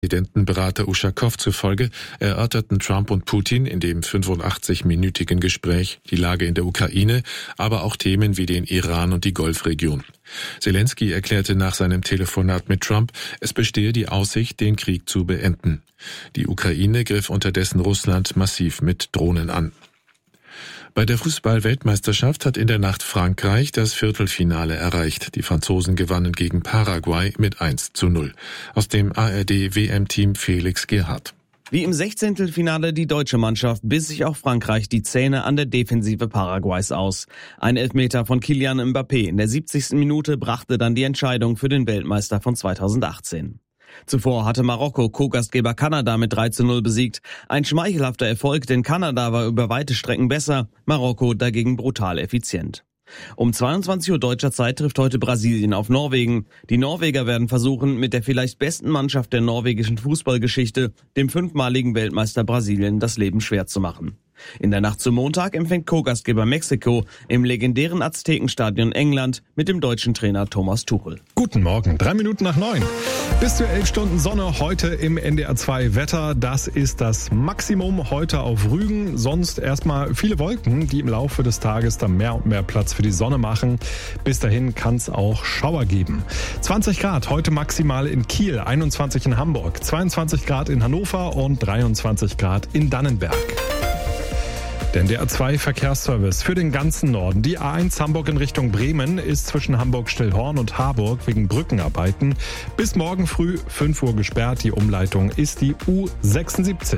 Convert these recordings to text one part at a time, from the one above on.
Präsidentenberater Uschakow zufolge erörterten Trump und Putin in dem 85-minütigen Gespräch die Lage in der Ukraine, aber auch Themen wie den Iran und die Golfregion. Selenskyj erklärte nach seinem Telefonat mit Trump, es bestehe die Aussicht, den Krieg zu beenden. Die Ukraine griff unterdessen Russland massiv mit Drohnen an. Bei der Fußball-Weltmeisterschaft hat in der Nacht Frankreich das Viertelfinale erreicht. Die Franzosen gewannen gegen Paraguay mit 1:0. Aus dem ARD-WM-Team Felix Gerhardt. Wie im 16. die deutsche Mannschaft biss sich auch Frankreich die Zähne an der Defensive Paraguays aus. Ein Elfmeter von Kylian Mbappé in der 70. Minute brachte dann die Entscheidung für den Weltmeister von 2018. Zuvor hatte Marokko Co-Gastgeber Kanada mit 3:0 besiegt. Ein schmeichelhafter Erfolg, denn Kanada war über weite Strecken besser, Marokko dagegen brutal effizient. Um 22 Uhr deutscher Zeit trifft heute Brasilien auf Norwegen. Die Norweger werden versuchen, mit der vielleicht besten Mannschaft der norwegischen Fußballgeschichte, dem 5-maligen Weltmeister Brasilien, das Leben schwer zu machen. In der Nacht zum Montag empfängt Co-Gastgeber Mexiko im legendären Aztekenstadion England mit dem deutschen Trainer Thomas Tuchel. Guten Morgen, 3 Minuten nach 9. Bis zu 11 Stunden Sonne heute im NDR 2 Wetter. Das ist das Maximum heute auf Rügen. Sonst erstmal viele Wolken, die im Laufe des Tages dann mehr und mehr Platz für die Sonne machen. Bis dahin kann es auch Schauer geben. 20 Grad heute maximal in Kiel, 21 in Hamburg, 22 Grad in Hannover und 23 Grad in Dannenberg. Der NDR 2 Verkehrsservice für den ganzen Norden. Die A1 Hamburg in Richtung Bremen ist zwischen Hamburg-Stillhorn und Harburg wegen Brückenarbeiten bis morgen früh 5 Uhr gesperrt. Die Umleitung ist die U76.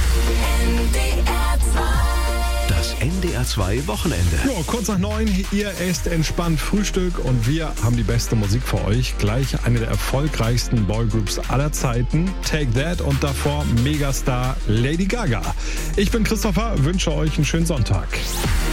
Das NDR 2 Wochenende. Ja, kurz nach 9, ihr esst entspannt Frühstück und wir haben die beste Musik für euch. Gleich eine der erfolgreichsten Boygroups aller Zeiten, Take That, und davor Megastar Lady Gaga. Ich bin Christopher, wünsche euch einen schönen Sonntag.